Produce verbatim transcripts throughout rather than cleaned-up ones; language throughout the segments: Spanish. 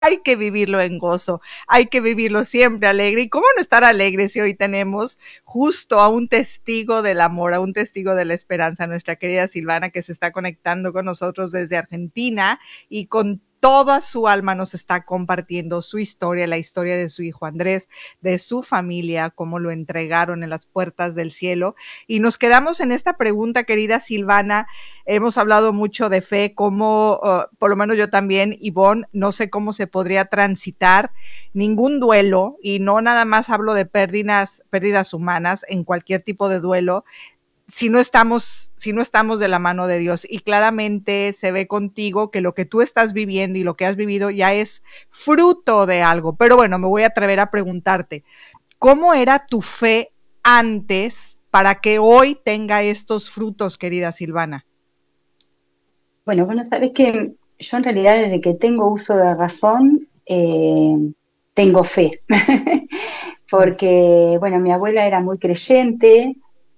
hay que vivirlo en gozo, hay que vivirlo siempre alegre. ¿Y cómo no estar alegre si hoy tenemos justo a un testigo del amor, a un testigo de la esperanza, nuestra querida Silvana, que se está conectando con nosotros desde Argentina y con toda su alma nos está compartiendo su historia, la historia de su hijo Andrés, de su familia, cómo lo entregaron en las puertas del cielo. Y nos quedamos en esta pregunta, querida Silvana. Hemos hablado mucho de fe, cómo, uh, por lo menos yo también, Ivonne, no sé cómo se podría transitar ningún duelo, y no nada más hablo de pérdidas, pérdidas humanas, en cualquier tipo de duelo, si no estamos, si no estamos de la mano de Dios. Y claramente se ve contigo que lo que tú estás viviendo y lo que has vivido ya es fruto de algo. Pero bueno, me voy a atrever a preguntarte, ¿cómo era tu fe antes para que hoy tenga estos frutos, querida Silvana? Bueno, bueno, sabes que yo en realidad desde que tengo uso de razón, eh, tengo fe. Porque, bueno, mi abuela era muy creyente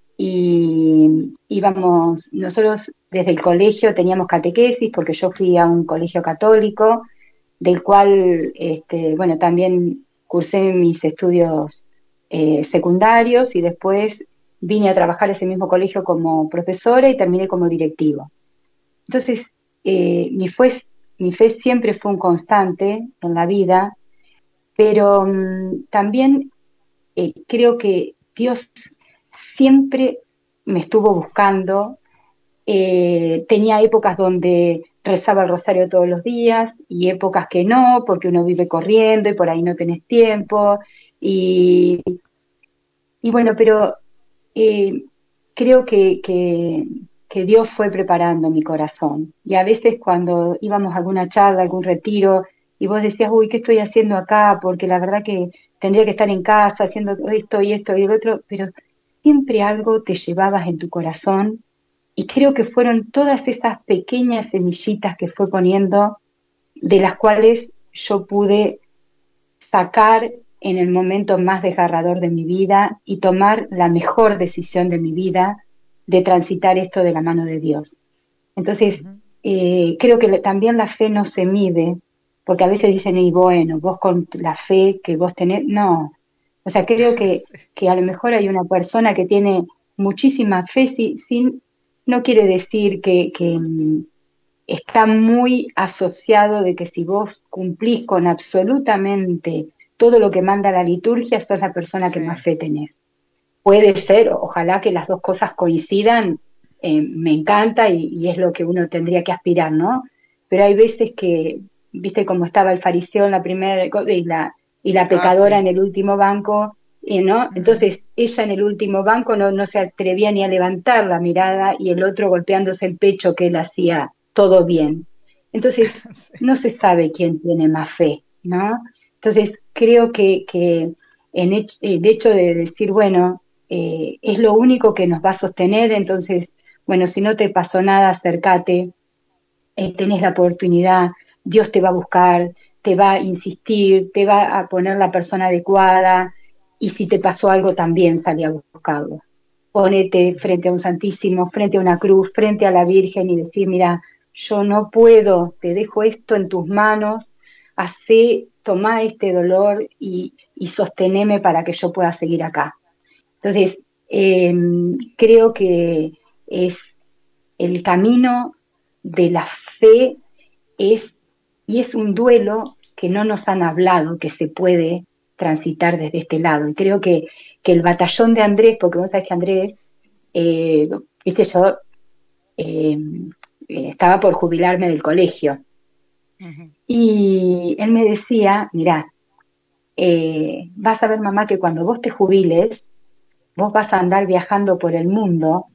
y íbamos, nosotros desde el colegio teníamos catequesis, porque yo fui a un colegio católico, del cual, este, bueno, también cursé mis estudios eh, secundarios y después vine a trabajar ese mismo colegio como profesora y terminé como directiva. Entonces, eh, mi, fe, mi fe siempre fue un constante en la vida, pero um, también eh, creo que Dios siempre me estuvo buscando. Eh, tenía épocas donde rezaba el rosario todos los días y épocas que no, porque uno vive corriendo y por ahí no tenés tiempo. Y, y bueno, pero eh, creo que, que, que Dios fue preparando mi corazón. Y a veces cuando íbamos a alguna charla, algún retiro, y vos decías, uy, ¿qué estoy haciendo acá? Porque la verdad que tendría que estar en casa haciendo esto y esto y el otro, pero siempre algo te llevabas en tu corazón. Y creo que fueron todas esas pequeñas semillitas que fue poniendo, de las cuales yo pude sacar en el momento más desgarrador de mi vida y tomar la mejor decisión de mi vida de transitar esto de la mano de Dios. Entonces, Uh-huh. eh, creo que también la fe no se mide, porque a veces dicen, y bueno, vos con la fe que vos tenés, no. O sea, creo que, Sí. que a lo mejor hay una persona que tiene muchísima fe, sin, sin no quiere decir que, que mm, está muy asociado de que si vos cumplís con absolutamente todo lo que manda la liturgia, sos la persona que más Sí. fe tenés. Puede ser, ojalá que las dos cosas coincidan, eh, me encanta y, y es lo que uno tendría que aspirar, ¿no? Pero hay veces que, viste cómo estaba el fariseo en la primera y la, y la Ah, pecadora sí. en el último banco, y ¿no? Uh-huh. Entonces ella en el último banco no, no se atrevía ni a levantar la mirada y el otro golpeándose el pecho que él hacía todo bien. Entonces Sí. no se sabe quién tiene más fe, ¿no? Entonces creo que, que en hecho, el hecho de decir, bueno, eh, es lo único que nos va a sostener, entonces, bueno, si no te pasó nada, acércate, eh, tenés la oportunidad, Dios te va a buscar, te va a insistir, te va a poner la persona adecuada, y si te pasó algo también salí a buscarlo. Ponete frente a un santísimo, frente a una cruz, frente a la Virgen y decir, mira, yo no puedo, te dejo esto en tus manos, hacé, tomá este dolor y, y sosteneme para que yo pueda seguir acá. Entonces, eh, creo que es el camino de la fe es, y es un duelo que no nos han hablado que se puede transitar desde este lado. Y creo que, que el batallón de Andrés, porque vos sabés que Andrés, eh, viste, yo eh, estaba por jubilarme del colegio. Uh-huh. Y él me decía, mirá, eh, vas a ver mamá que cuando vos te jubiles, vos vas a andar viajando por el mundo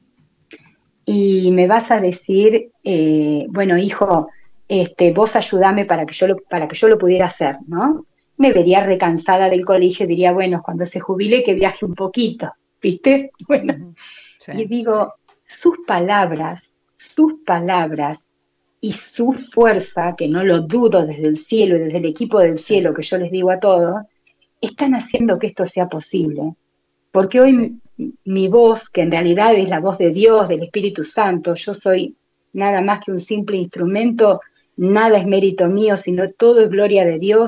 y me vas a decir, eh, bueno, hijo, este, vos ayudame para que yo lo, para que yo lo pudiera hacer, ¿no? Me vería recansada del colegio y diría, bueno, cuando se jubile que viaje un poquito, ¿viste? Bueno, Uh-huh. Sí, y sí. digo, sus palabras, sus palabras y su fuerza, que no lo dudo desde el cielo y desde el equipo del Sí, cielo que yo les digo a todos, están haciendo que esto sea posible. Porque sí. hoy mi voz, que en realidad es la voz de Dios, del Espíritu Santo, yo soy nada más que un simple instrumento, nada es mérito mío, sino todo es gloria de Dios.